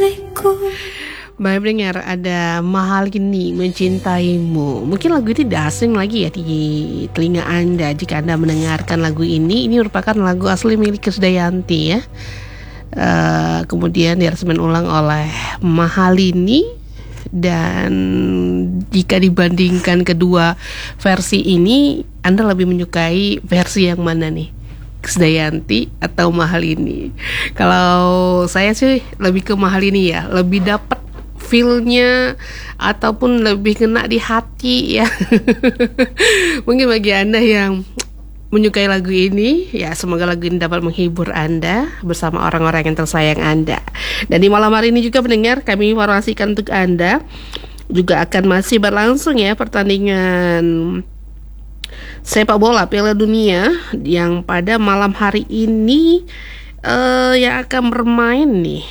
Mbak pendengar, ada Mahal Ini Mencintaimu. Mungkin lagu ini tidak asing lagi ya di telinga Anda jika Anda mendengarkan lagu ini. Ini merupakan lagu asli milik Krisdayanti ya. Kemudian diaransemen ulang oleh Mahalini. Dan jika dibandingkan kedua versi ini, Anda lebih menyukai versi yang mana nih? Krisdayanti atau Mahalini? Kalau saya sih lebih ke Mahalini ya, lebih dapat feel-nya ataupun lebih kena di hati ya. Mungkin bagi Anda yang menyukai lagu ini, ya semoga lagu ini dapat menghibur Anda bersama orang-orang yang tersayang Anda. Dan di malam hari ini juga pendengar, kami informasikan untuk Anda juga akan masih berlangsung ya pertandingan sepak bola Piala Dunia yang pada malam hari ini yang akan bermain nih,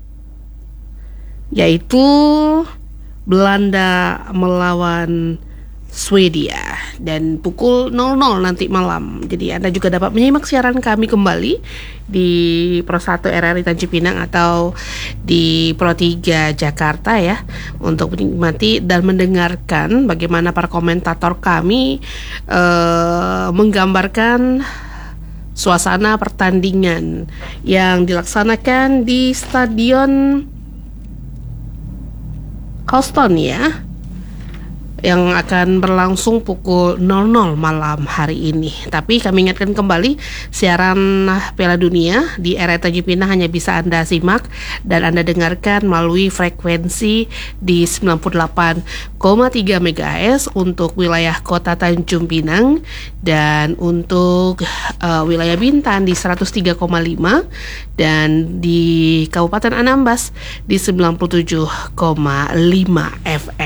yaitu Belanda melawan Swedia dan pukul 00 nanti malam. Jadi Anda juga dapat menyimak siaran kami kembali di Pro 1 RRI Tanjung Pinang atau di Pro 3 Jakarta ya, untuk menikmati dan mendengarkan bagaimana para komentator kami menggambarkan suasana pertandingan yang dilaksanakan di Stadion Houston ya, yang akan berlangsung pukul 00 malam hari ini. Tapi kami ingatkan kembali, siaran Piala Dunia di RRI Tanjung Pinang hanya bisa Anda simak dan Anda dengarkan melalui frekuensi di 98,3 MHz untuk wilayah Kota Tanjung Pinang, dan untuk wilayah Bintan di 103,5, dan di Kabupaten Anambas di 97,5 FM.